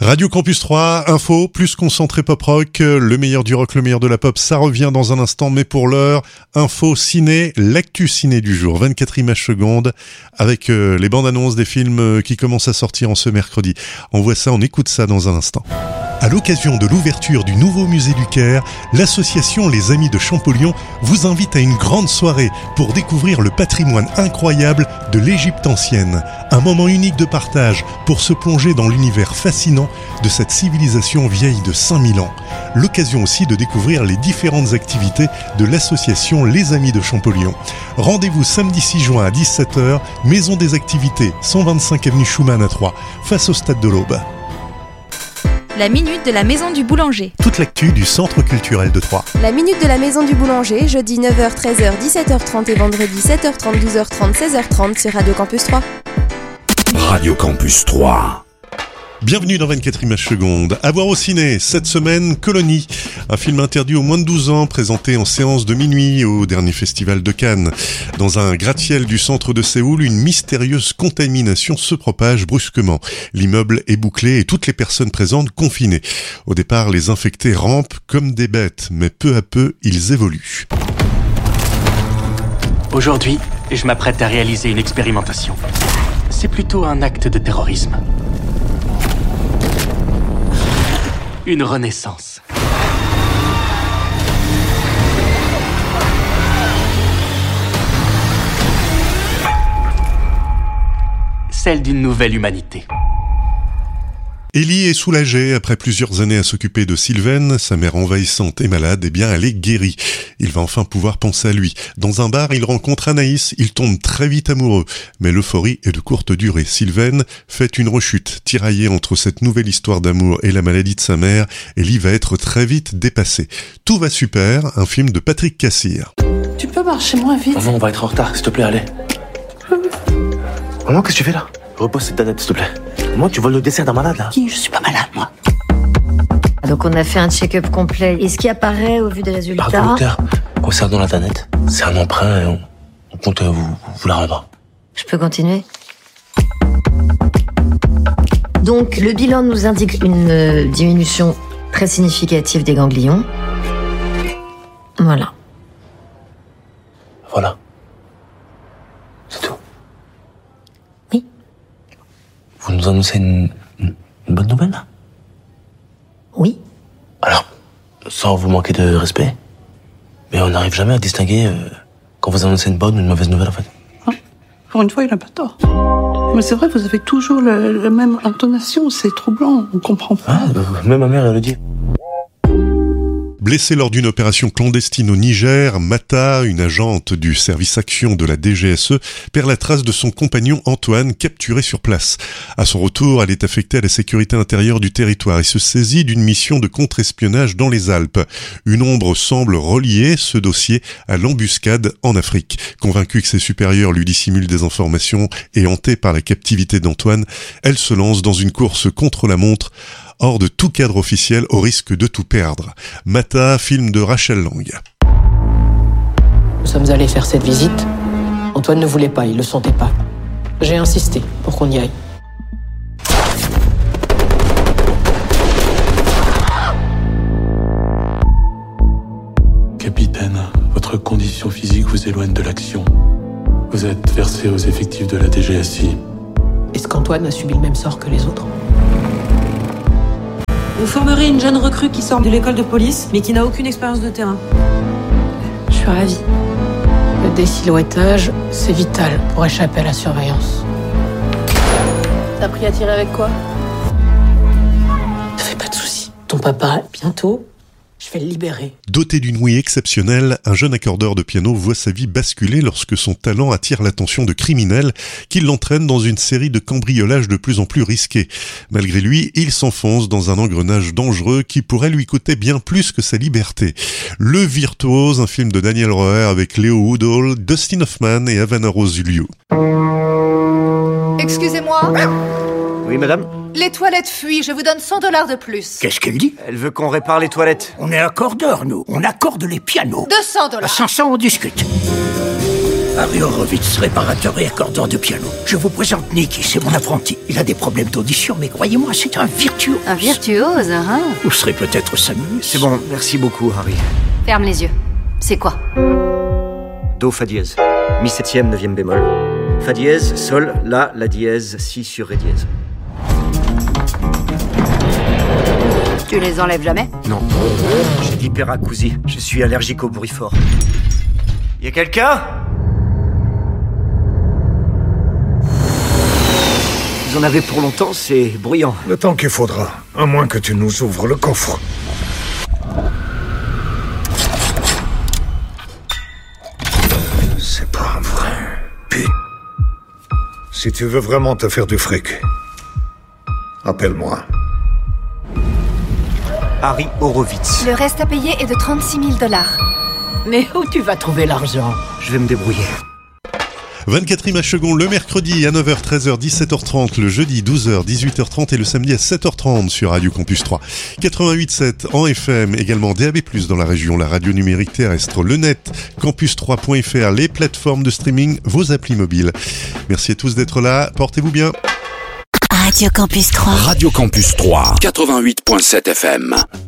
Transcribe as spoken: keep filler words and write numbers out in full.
Radio Campus trois, info, plus concentré pop rock, le meilleur du rock, le meilleur de la pop, ça revient dans un instant, mais pour l'heure, info ciné, l'actu ciné du jour, vingt-quatre images secondes, avec euh, les bandes annonces des films euh, qui commencent à sortir en ce mercredi. On voit ça, on écoute ça dans un instant. À l'occasion de l'ouverture du nouveau musée du Caire, l'association Les Amis de Champollion vous invite à une grande soirée pour découvrir le patrimoine incroyable de l'Égypte ancienne. Un moment unique de partage pour se plonger dans l'univers fascinant de cette civilisation vieille de cinq mille ans. L'occasion aussi de découvrir les différentes activités de l'association Les Amis de Champollion. Rendez-vous samedi six juin à dix-sept heures, Maison des Activités, cent vingt-cinq avenue Schumann à Troyes, face au Stade de l'Aube. La minute de la Maison du Boulanger. Toute l'actu du Centre culturel de Troyes. La minute de la Maison du Boulanger, jeudi neuf heures, treize heures, dix-sept heures trente et vendredi sept heures trente, douze heures trente, seize heures trente sur Radio Campus trois. Radio Campus trois. Bienvenue dans vingt-quatre images secondes. À voir au ciné, cette semaine, Colonie. Un film interdit aux moins de douze ans, présenté en séance de minuit au dernier festival de Cannes. Dans un gratte-ciel du centre de Séoul, une mystérieuse contamination se propage brusquement. L'immeuble est bouclé et toutes les personnes présentes confinées. Au départ, les infectés rampent comme des bêtes, mais peu à peu, ils évoluent. Aujourd'hui, je m'apprête à réaliser une expérimentation. C'est plutôt un acte de terrorisme. Une renaissance. Celle d'une nouvelle humanité. Ellie est soulagée après plusieurs années à s'occuper de Sylvaine, sa mère envahissante et malade, eh bien elle est guérie. Il va enfin pouvoir penser à lui. Dans un bar, il rencontre Anaïs, il tombe très vite amoureux. Mais l'euphorie est de courte durée. Sylvaine fait une rechute. Tiraillée entre cette nouvelle histoire d'amour et la maladie de sa mère, Ellie va être très vite dépassée. Tout va super, un film de Patrick Cassir. Tu peux marcher moins vite? Maman, on va être en retard, s'il te plaît, allez. Maman, qu'est-ce que tu fais là? Repose cette tête, s'il te plaît. Moi, tu voles le dessert d'un malade, là? Qui? Je suis pas malade, moi. Donc on a fait un check-up complet. Et ce qui apparaît au vu des résultats... Bravo, docteur. Concernant la tanette, c'est un emprunt et on, on compte vous, vous la rendre. Je peux continuer? Donc le bilan nous indique une euh, diminution très significative des ganglions. Voilà. Voilà. C'est tout. Oui. Vous nous annoncez une, une, une bonne nouvelle, là? Oui. Alors, sans vous manquer de respect, mais on n'arrive jamais à distinguer euh, quand vous annoncez une bonne ou une mauvaise nouvelle, en fait. Hein? Pour une fois, il n'a pas tort. Mais c'est vrai, vous avez toujours le, la même intonation, c'est troublant, on comprend pas. Ah, euh, même ma mère, elle le dit. Blessée lors d'une opération clandestine au Niger, Mata, une agente du service action de la D G S E, perd la trace de son compagnon Antoine, capturé sur place. À son retour, elle est affectée à la sécurité intérieure du territoire et se saisit d'une mission de contre-espionnage dans les Alpes. Une ombre semble relier ce dossier à l'embuscade en Afrique. Convaincue que ses supérieurs lui dissimulent des informations et hantée par la captivité d'Antoine, elle se lance dans une course contre la montre, hors de tout cadre officiel au risque de tout perdre. Mata, film de Rachel Lang. Nous sommes allés faire cette visite. Antoine ne voulait pas, il le sentait pas. J'ai insisté pour qu'on y aille. Capitaine, votre condition physique vous éloigne de l'action. Vous êtes versé aux effectifs de la D G S I. Est-ce qu'Antoine a subi le même sort que les autres? Vous formerez une jeune recrue qui sort de l'école de police, mais qui n'a aucune expérience de terrain. Je suis ravie. Le désilhouettage, c'est vital pour échapper à la surveillance. T'as appris à tirer avec quoi? Ne fais pas de soucis. Ton papa, bientôt, je vais le libérer. Doté d'une ouïe exceptionnelle, un jeune accordeur de piano voit sa vie basculer lorsque son talent attire l'attention de criminels qui l'entraînent dans une série de cambriolages de plus en plus risqués. Malgré lui, il s'enfonce dans un engrenage dangereux qui pourrait lui coûter bien plus que sa liberté. Le Virtuose, un film de Daniel Roher avec Léo Woodall, Dustin Hoffman et Havana Rose Liu. Excusez-moi. Oui, madame? Les toilettes fuient, je vous donne cent dollars de plus. Qu'est-ce qu'elle dit? Elle veut qu'on répare les toilettes. On est accordeurs, nous. On accorde les pianos. deux cents dollars. À cinq cents, on discute. Harry Horowitz, réparateur et accordeur de piano. Je vous présente Nicky, c'est mon apprenti. Il a des problèmes d'audition, mais croyez-moi, c'est un virtuose. Un virtuose, hein? Vous serez peut-être sa muse. C'est bon, merci beaucoup, Harry. Ferme les yeux. C'est quoi? Do, fa dièse. Mi septième, neuvième bémol. Fa dièse, sol, la, la dièse, si sur ré dièse. Tu les enlèves jamais? Non. J'ai de l'hyperacousie. Je suis allergique au bruit fort. Y'a quelqu'un? Vous en avez pour longtemps, c'est bruyant. Le temps qu'il faudra, à moins que tu nous ouvres le coffre. C'est pas vrai. Putain. Si tu veux vraiment te faire du fric, appelle-moi. Harry Horowitz. Le reste à payer est de trente-six mille dollars. Mais où tu vas trouver l'argent? Je vais me débrouiller. vingt-quatre images secondes le mercredi à neuf heures, treize heures, dix-sept heures trente, le jeudi douze heures, dix-huit heures trente et le samedi à sept heures trente sur Radio Campus trois. quatre-vingt-huit virgule sept en F M, également D A B plus, dans la région, la radio numérique terrestre, le net, campus trois point F R, les plateformes de streaming, vos applis mobiles. Merci à tous d'être là, portez-vous bien. Radio Campus trois. Radio Campus trois, quatre-vingt-huit virgule sept F M.